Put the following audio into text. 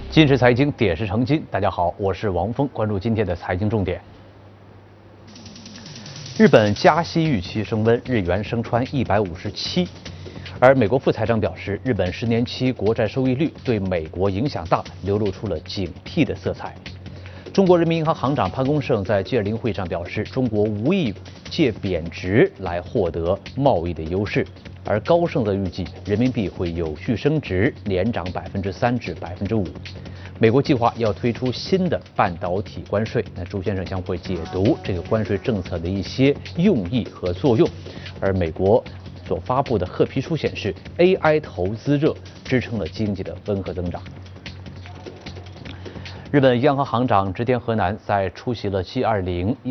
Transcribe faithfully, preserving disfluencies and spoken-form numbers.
今日财经点石成金，大家好，我是王峰，关注今天的财经重点。日本加息预期升温，日元升穿一百五十七，而美国副财长表示，日本十年期国债收益率对美国影响大，流露出了警惕的色彩。中国人民银行行长潘功胜在 G 二零 会上表示，中国无意借贬值来获得贸易的优势。而高盛则预计人民币会有序升值，连涨百分之三至百分之五。美国计划要推出新的半导体关税，那朱先生将会解读这个关税政策的一些用意和作用。而美国所发布的褐皮书显示 ，A I 投资热支撑了经济的温和增长。日本央行行长植田和男在出席了 G 二零